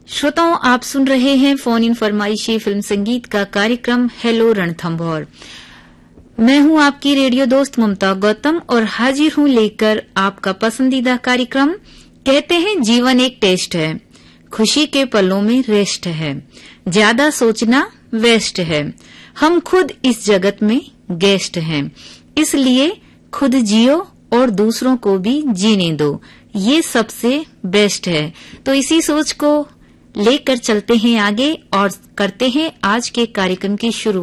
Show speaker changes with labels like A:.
A: श्रोताओं, आप सुन रहे हैं फोन इन फरमाइशी फिल्म संगीत का कार्यक्रम हेलो रणथंभौर। मैं हूं आपकी रेडियो दोस्त ममता गौतम और हाजिर हूं लेकर आपका पसंदीदा कार्यक्रम। कहते हैं जीवन एक टेस्ट है, खुशी के पलों में रेस्ट है, ज्यादा सोचना वेस्ट है, हम खुद इस जगत में गेस्ट हैं, इसलिए खुद जियो और दूसरों को भी जीने दो, ये सबसे बेस्ट है। तो इसी सोच को लेकर चलते हैं आगे और करते हैं आज के कार्यक्रम की शुरुआत।